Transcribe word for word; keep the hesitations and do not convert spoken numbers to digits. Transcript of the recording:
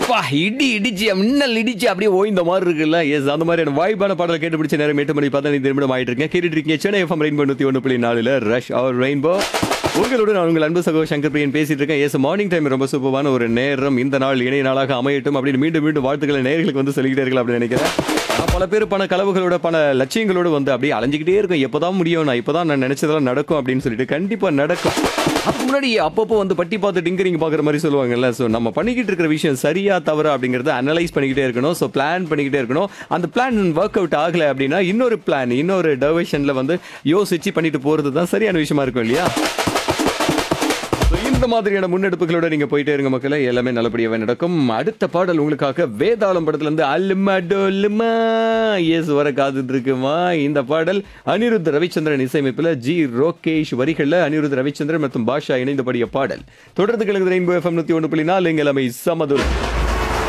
பா இடி இடிச்சு மின்னல் இடிச்சு அப்படியே ஓய்ந்த மாதிரி இருக்குல்ல. எஸ், அந்த மாதிரியான வாய்ப்பான பாடலை கேட்டு பிடிச்ச நேரம் எட்டு மணி பதினைந்து நிமிடம் ஆயிட்டு இருக்கேன். கேட்டுட்டு இருக்கீங்க சென்னை எஃப்எம் ரெயின்போ நூத்தி ஒன்று புள்ளி நாலுல ரஷ் அவர் ரெயின்போ. உங்களோட நான் உங்கள் அன்பு சகோ சங்கர் பிரியன் பேசிட்டு இருக்கேன். எஸ், மார்னிங் டைம் ரொம்ப சூப்பரான ஒரு நேரம். இந்த நாள் இணைய நாளாக அமையட்டும் அப்படின்னு மீண்டும் மீண்டும் வாழ்த்துக்களை நேயர்களுக்கு வந்து சொல்லிக்கிட்டே இருக்கலாம் அப்படின்னு நினைக்கிறேன். நான் பல பேர் பண கனவுகளோட பண லட்சியங்களோட வந்து அப்படியே அலைஞ்சிக்கிட்டே இருக்கும். எப்போதான் முடியும், நான் இப்போதான் நான் நினைச்சதெல்லாம் நடக்கும் அப்படின்னு சொல்லிட்டு கண்டிப்பா நடக்கும். அதுக்கு முன்னாடி அப்பப்போ வந்து பட்டி பார்த்து டிங்கரிங் பார்க்குற மாதிரி சொல்லுவாங்கல்ல. ஸோ நம்ம பண்ணிக்கிட்டு இருக்கிற விஷயம் சரியா தவறா அப்படிங்கிறத அனலைஸ் பண்ணிக்கிட்டே இருக்கணும். ஸோ பிளான் பண்ணிக்கிட்டே இருக்கணும். அந்த பிளான் ஒர்க் அவுட் ஆகலை அப்படின்னா இன்னொரு பிளான் இன்னொரு டைவர்ஷனில் வந்து யோசிச்சு பண்ணிட்டு போகிறது தான் சரியான விஷயமா இருக்கும் இல்லையா. இந்த மாதிரியான முன்னெடுப்புகளோட நீங்க போயிட்டே இருங்க மக்களே, எல்லாமே நல்லபடியாவே நடக்கும். அடுத்த பாடல் உங்களுக்காக வேதாளம் படத்துல இருந்து அல்லுமா எஸ் வர காத்துட்டு இருக்குமா. இந்த பாடல் அனிருத் ரவிச்சந்திரன் இசையமைப்புல ஜி ரோகேஷ் வரிகள்ல அனிருத் ரவிச்சந்திரன் மற்றும் பாஷா இணைந்த பாடிய பாடல். தொடர்ந்து கிழங்கு ரெயின்போ எஃப்எம் நூத்தி ஒன்று புள்ளி நாலு எல்லாமே சமதுல்.